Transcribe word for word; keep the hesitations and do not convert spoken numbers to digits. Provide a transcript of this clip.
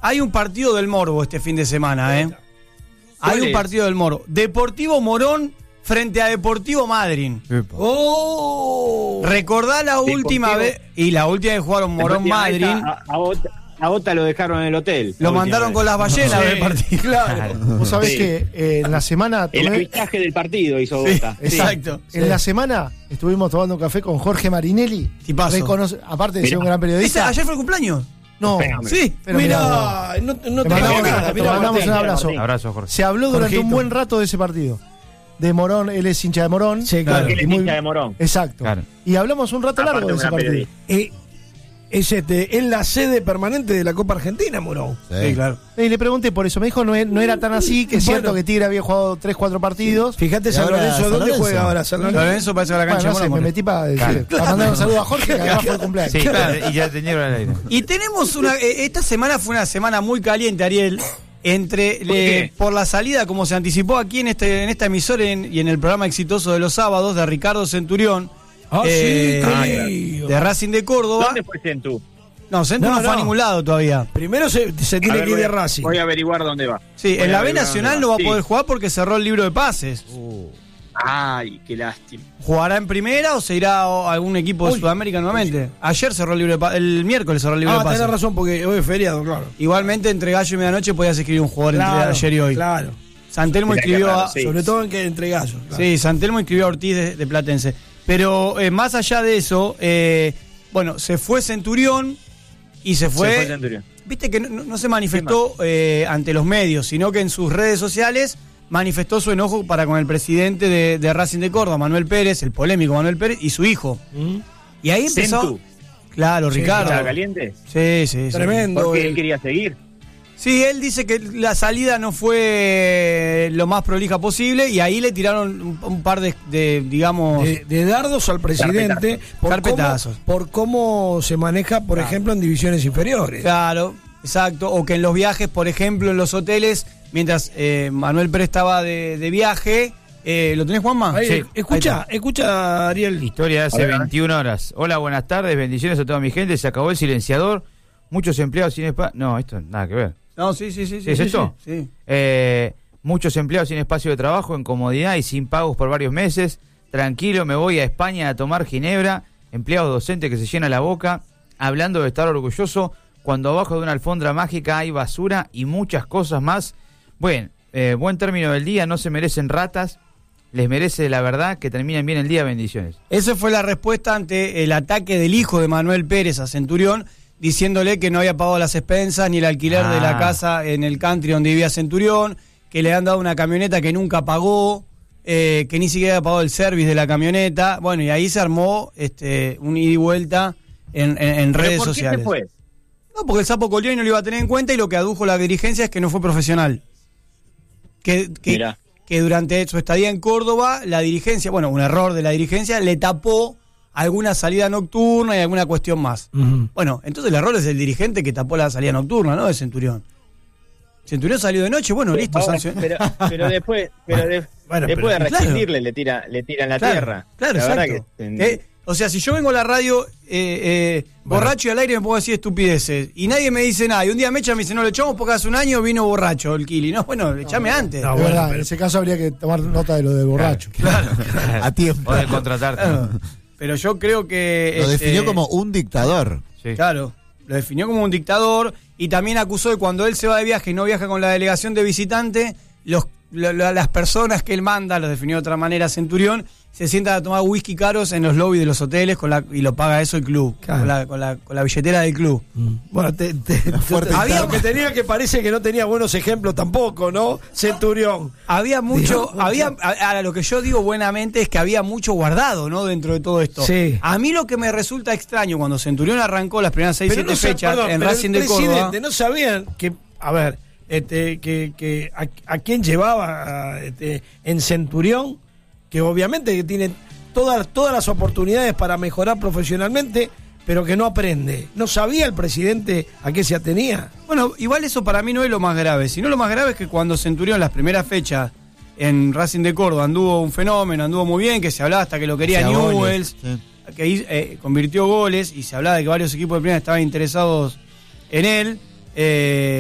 hay un partido del Morbo este fin de semana, ¿eh? Hay un partido del Morbo. Deportivo Morón frente a Deportivo Madryn. ¡Oh! Recordá la Deportivo. última vez. Y la última vez jugaron Morón Madryn. A, a, Ota, a Ota lo dejaron en el hotel. Lo mandaron vez. con las ballenas Sí, del partido. Claro. Vos sabés Sí. que eh, en la semana El tomé- avistaje del partido hizo Sí, Ota. exacto. en la semana estuvimos tomando un café con Jorge Marinelli. Tipazo. Reconoce- aparte de ser Mirá. un gran ¿Ese, periodista. ¿Ayer fue el cumpleaños? No, Fenómeno. Sí. pero mirá, Mirá, no, no te te mandamos, nada, te mirá, mandamos Martín. un abrazo. Martín. Abrazo, Jorge. Se habló durante Jorgito. un buen rato de ese partido. De Morón, él es hincha de Morón. Sí, claro. Porque él es Y muy- hincha de Morón. Exacto. Claro. Y hablamos un rato Aparte largo de un ese gran partido. periodista. Eh, es, este, es la sede permanente de la Copa Argentina, Morón. Sí, claro. Y le pregunté por eso. Me dijo no, es- no era tan así, que es Bueno. cierto que Tigre había jugado tres cuatro partidos. Fíjate, Y San ahora Lorenzo, San ¿dónde Lorenzo. juega ahora San Lorenzo? Lorenzo parece que la Bueno, cancha no sé, de me Morón. metí para decir, para mandar un saludo a Jorge, que además fue el cumpleaños. Sí, y ya tenía al aire. Y tenemos una. eh, Esta semana fue una semana muy caliente, Ariel. Entre ¿Por le- qué? por la salida, como se anticipó aquí en este en esta emisora en- y en el programa exitoso de los sábados de Ricardo Centurión, Ah, eh, sí, qué ah, lío. de Racing de Córdoba. ¿Dónde fue Centu? No, Centurión no, No, fue a no. ningún lado todavía. Primero se, se A tiene ver, que ir voy de a- Racing. Voy a averiguar dónde va. Sí, Voy en a la B averiguar Nacional dónde no va a Sí. poder jugar porque cerró el libro de pases. Ay, qué lástima. ¿Jugará en primera o se irá a algún equipo de Uy. Sudamérica nuevamente? Ayer cerró el libro de pases, el miércoles cerró el libro Ah, de pases. tenés razón, porque hoy es feriado, claro. Igualmente entre gallo y medianoche podías escribir un jugador entre Claro, ayer y hoy. Claro. Santelmo Mirá qué escribió raro, a, sí. Sobre todo en que entre gallos. Claro. Sí, Santelmo inscribió a Ortiz de, de Platense. Pero eh, más allá de eso, eh, bueno, se fue Centurión y se fue. Se fue Centurión. Viste que no, no- no se manifestó eh, ante los medios, sino que en sus redes sociales manifestó su enojo para con el presidente de, de Racing de Córdoba, Manuel Pérez, el polémico Manuel Pérez, y su hijo. ¿Mm? Y ahí empezó. Centu. Claro, Sí, Ricardo. ¿Estaba caliente? Sí, sí, sí. Tremendo. Porque el- él quería seguir. Sí, él dice que la salida no fue lo más prolija posible y ahí le tiraron un, un par de, de, digamos... de, de dardos al presidente por cómo, Carpetazos. por cómo se maneja, por ejemplo, en divisiones inferiores. Claro, exacto. O que en los viajes, por ejemplo, en los hoteles, mientras eh, Manuel Pérez estaba de, de viaje... Eh, ¿Lo tenés, Juanma? Ahí, Sí. escucha, Ahí escucha, Ariel. Historia de hace A ver, a ver. veintiuna horas. Hola, buenas tardes, bendiciones a toda mi gente. Se acabó el silenciador. Muchos empleados sin espacio. No, esto nada que ver. está. No, sí, sí, sí. sí ¿Sí es sí, esto? Sí, sí. Eh, muchos empleados sin espacio de trabajo, en comodidad y sin pagos por varios meses. Tranquilo, me voy a España a tomar ginebra. Empleado docente que se llena la boca, hablando de estar orgulloso, cuando abajo de una alfombra mágica hay basura y muchas cosas más. Bueno, eh, buen término del día, no se merecen ratas, les merece la verdad, que terminen bien el día, bendiciones. Esa fue la respuesta ante el ataque del hijo de Manuel Pérez a Centurión, diciéndole que no había pagado las expensas ni el alquiler Ah. de la casa en el country donde vivía Centurión, que le han dado una camioneta que nunca pagó, eh, que ni siquiera había pagado el service de la camioneta. Bueno, y ahí se armó este, un ida y vuelta en, en- en ¿Pero redes por qué sociales. se fue? No, porque el Sapo Colioni no lo iba a tener en cuenta y lo que adujo la dirigencia es que no fue profesional. Que, que, Mirá. que durante su estadía en Córdoba, la dirigencia, bueno, un error de la dirigencia, le tapó alguna salida nocturna y alguna cuestión más. Ujú. Bueno, entonces el error es del dirigente que tapó la salida nocturna, ¿no? De Centurión. Centurión salió de noche, bueno, listo, Ahora, sanción- pero, pero después, pero de- Bueno, después pero- de rescindirle le tira, le tiran la Claro, tierra. Claro, la verdad exacto. que, Eh, o sea, si yo vengo a la radio eh, eh, borracho y al aire me puedo decir estupideces y nadie me dice nada, y un día me echan y me dice, no, le echamos porque hace un año vino borracho el Kili. No, bueno, echame antes. No, Es bueno, verdad, pero- en ese caso habría que tomar nota de lo del borracho. A tiempo. O de contratarte. Claro. Pero yo creo que... Lo este, definió como un dictador. Sí. Claro, lo definió como un dictador y también acusó de cuando él se va de viaje y no viaja con la delegación de visitante, los, lo- lo- las personas que él manda, los definió de otra manera Centurión, se sientan a tomar whisky caros en los lobbies de los hoteles con la, y lo paga eso el club, Claro. con, la, con, la, con la billetera del club. Bueno, te, te- fuerte te- había interna. que tenía que parece que no tenía buenos ejemplos tampoco, ¿no? Centurión. Había mucho, Digo, había, a- ahora lo que yo digo buenamente es que había mucho guardado, ¿no? Dentro de todo esto. Sí. A mí lo que me resulta extraño cuando Centurión arrancó las primeras seis, siete no sa- fechas perdón, en pero Racing el de Córdoba. presidente no sabían que, a ver, este, que, que a, a quién llevaba este, en Centurión, que obviamente que tiene todas, todas las oportunidades para mejorar profesionalmente, pero que no aprende. ¿No sabía el presidente a qué se atenía? Bueno, igual eso para mí no es lo más grave, sino lo más grave es que cuando Centurión las primeras fechas en Racing de Córdoba anduvo un fenómeno, anduvo muy bien, que se hablaba hasta que lo quería Hacía goles, Newells, sí. que hizo- eh, convirtió goles y se hablaba de que varios equipos de primera estaban interesados en él. eh,